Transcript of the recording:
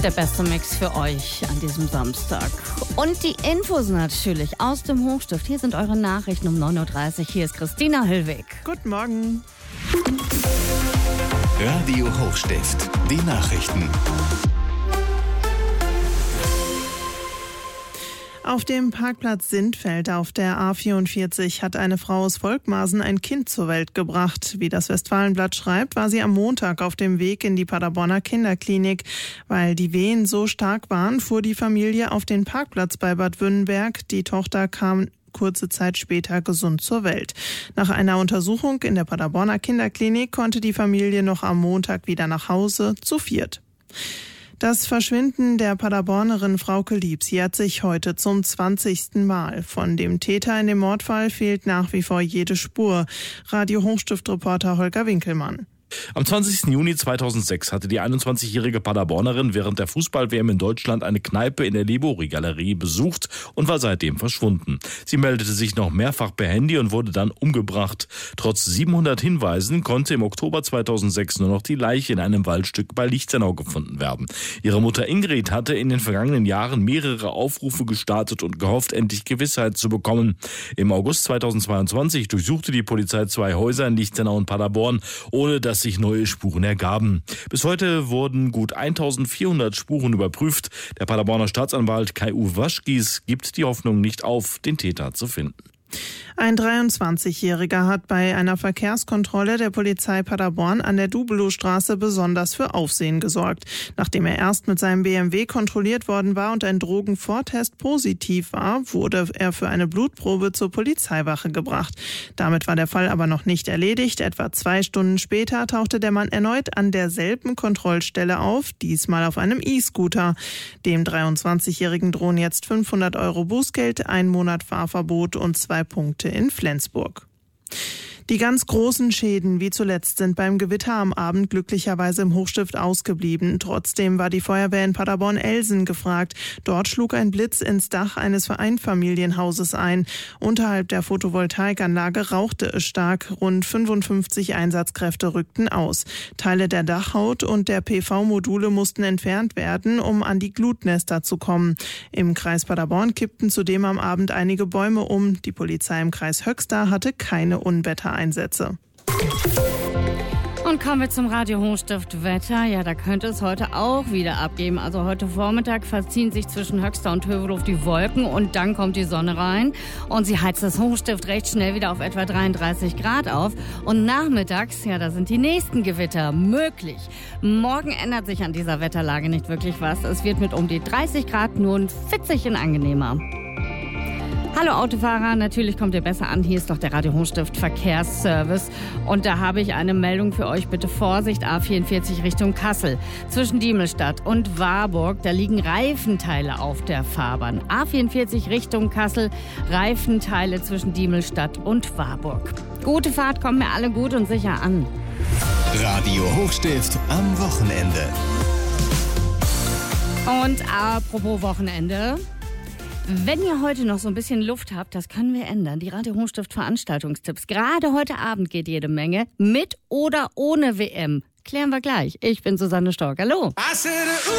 Der beste Mix für euch an diesem Samstag. Und die Infos natürlich aus dem Hochstift. Hier sind eure Nachrichten um 9.30 Uhr. Hier ist Christina Hillweg. Guten Morgen. Radio Hochstift, die Nachrichten. Auf dem Parkplatz Sindfeld auf der A44 hat eine Frau aus Volkmarsen ein Kind zur Welt gebracht. Wie das Westfalenblatt schreibt, war sie am Montag auf dem Weg in die Paderborner Kinderklinik. Weil die Wehen so stark waren, fuhr die Familie auf den Parkplatz bei Bad Wünnenberg. Die Tochter kam kurze Zeit später gesund zur Welt. Nach einer Untersuchung in der Paderborner Kinderklinik konnte die Familie noch am Montag wieder nach Hause, zu viert. Das Verschwinden der Paderbornerin Frauke Liebs jährt sich heute zum 20. Mal. Von dem Täter in dem Mordfall fehlt nach wie vor jede Spur. Radio Hochstift-Reporter Holger Winkelmann. Am 20. Juni 2006 hatte die 21-jährige Paderbornerin während der Fußball-WM in Deutschland eine Kneipe in der Libori-Galerie besucht und war seitdem verschwunden. Sie meldete sich noch mehrfach per Handy und wurde dann umgebracht. Trotz 700 Hinweisen konnte im Oktober 2006 nur noch die Leiche in einem Waldstück bei Lichtenau gefunden werden. Ihre Mutter Ingrid hatte in den vergangenen Jahren mehrere Aufrufe gestartet und gehofft, endlich Gewissheit zu bekommen. Im August 2022 durchsuchte die Polizei 2 Häuser in Lichtenau und Paderborn, ohne dass sich neue Spuren ergaben. Bis heute wurden gut 1400 Spuren überprüft. Der Paderborner Staatsanwalt Kai-Uwe Waschgies gibt die Hoffnung nicht auf, den Täter zu finden. Ein 23-Jähriger hat bei einer Verkehrskontrolle der Polizei Paderborn an der Dubelowstraße besonders für Aufsehen gesorgt. Nachdem er erst mit seinem BMW kontrolliert worden war und ein Drogenvortest positiv war, wurde er für eine Blutprobe zur Polizeiwache gebracht. Damit war der Fall aber noch nicht erledigt. Etwa 2 Stunden später tauchte der Mann erneut an derselben Kontrollstelle auf, diesmal auf einem E-Scooter. Dem 23-Jährigen drohen jetzt 500 € Bußgeld, 1 Monat Fahrverbot und 2 Punkte in Flensburg. Die ganz großen Schäden wie zuletzt sind beim Gewitter am Abend glücklicherweise im Hochstift ausgeblieben. Trotzdem war die Feuerwehr in Paderborn-Elsen gefragt. Dort schlug ein Blitz ins Dach eines Einfamilienhauses ein. Unterhalb der Photovoltaikanlage rauchte es stark. Rund 55 Einsatzkräfte rückten aus. Teile der Dachhaut und der PV-Module mussten entfernt werden, um an die Glutnester zu kommen. Im Kreis Paderborn kippten zudem am Abend einige Bäume um. Die Polizei im Kreis Höxter hatte keine Unwettereinsätze. Und kommen wir zum Radio Hochstift Wetter. Ja, da könnte es heute auch wieder abgeben. Also heute Vormittag verziehen sich zwischen Höxter und Hövelhof die Wolken und dann kommt die Sonne rein. Und sie heizt das Hochstift recht schnell wieder auf etwa 33 Grad auf. Und nachmittags, ja, da sind die nächsten Gewitter möglich. Morgen ändert sich an dieser Wetterlage nicht wirklich was. Es wird mit um die 30 Grad nur ein Fitzchen angenehmer. Hallo Autofahrer, natürlich kommt ihr besser an. Hier ist doch der Radio Hochstift Verkehrsservice. Und da habe ich eine Meldung für euch. Bitte Vorsicht, A44 Richtung Kassel. Zwischen Diemelstadt und Warburg, da liegen Reifenteile auf der Fahrbahn. A44 Richtung Kassel, Reifenteile zwischen Diemelstadt und Warburg. Gute Fahrt, kommt mir alle gut und sicher an. Radio Hochstift am Wochenende. Und apropos Wochenende. Wenn ihr heute noch so ein bisschen Luft habt, das können wir ändern. Die Radio Hochstift Veranstaltungstipps. Gerade heute Abend geht jede Menge. Mit oder ohne WM. Klären wir gleich. Ich bin Susanne Stork. Hallo.